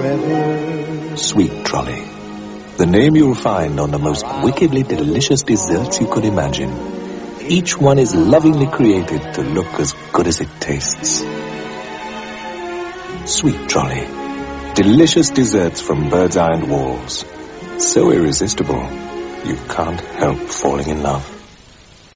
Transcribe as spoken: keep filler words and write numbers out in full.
forever. Sweet Trolley. The name you'll find on the most wickedly delicious desserts you could imagine. Each one is lovingly created to look as good as it tastes. Sweet Trolley. Delicious desserts from Birds Eye and Walls. So irresistible, you can't help falling in love.